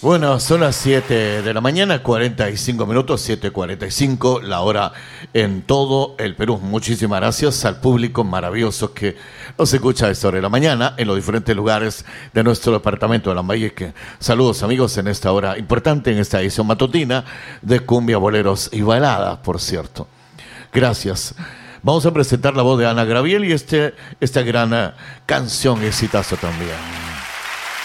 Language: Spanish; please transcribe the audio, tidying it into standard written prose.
Bueno, son las 7 de la mañana, 45 minutos, 7:45, la hora en todo el Perú. Muchísimas gracias al público maravilloso que nos escucha a esta hora de la mañana en los diferentes lugares de nuestro departamento de Lambayeque. Saludos amigos en esta hora importante, en esta edición matutina de Cumbia, Boleros y Baladas, por cierto. Gracias. Vamos a presentar la voz de Ana Graviel y esta gran canción, exitazo también.